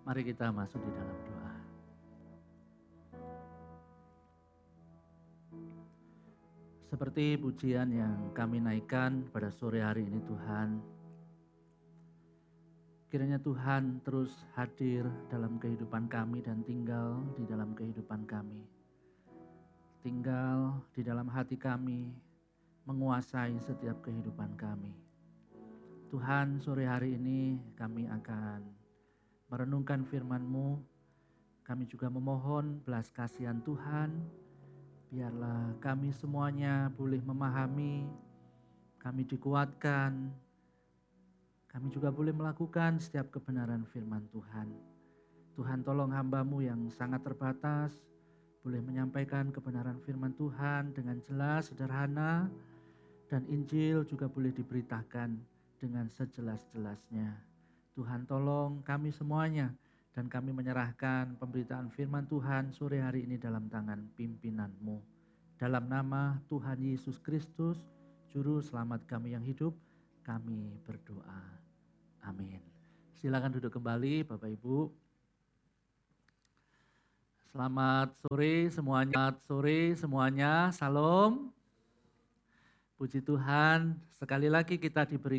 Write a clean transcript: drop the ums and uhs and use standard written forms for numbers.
Mari kita masuk di dalam doa. Seperti pujian yang kami naikkan pada sore hari ini Tuhan, kiranya Tuhan terus hadir dalam kehidupan kami dan tinggal di dalam kehidupan kami. Tinggal di dalam hati kami, menguasai setiap kehidupan kami. Tuhan, sore hari ini kami akan merenungkan firman-Mu. Kami juga memohon belas kasihan Tuhan. Biarlah kami semuanya boleh memahami, kami dikuatkan, kami juga boleh melakukan setiap kebenaran firman Tuhan. Tuhan tolong hamba-Mu yang sangat terbatas, boleh menyampaikan kebenaran firman Tuhan dengan jelas, sederhana, dan Injil juga boleh diberitakan dengan sejelas-jelasnya. Tuhan tolong kami semuanya, dan kami menyerahkan pemberitaan firman Tuhan sore hari ini dalam tangan pimpinan-Mu. Dalam nama Tuhan Yesus Kristus, Juru Selamat kami yang hidup, kami berdoa. Amin. Silakan duduk kembali Bapak Ibu. Selamat sore semuanya. Salam. Puji Tuhan, sekali lagi kita diberi